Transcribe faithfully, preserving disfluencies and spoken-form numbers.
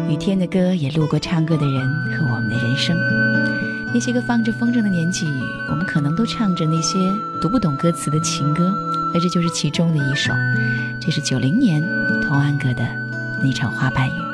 雨天的歌，也路过唱歌的人和我们的人生。那些个放着风筝的年纪，我们可能都唱着那些读不懂歌词的情歌，而这就是其中的一首。这是九零年童安格的那场花瓣雨。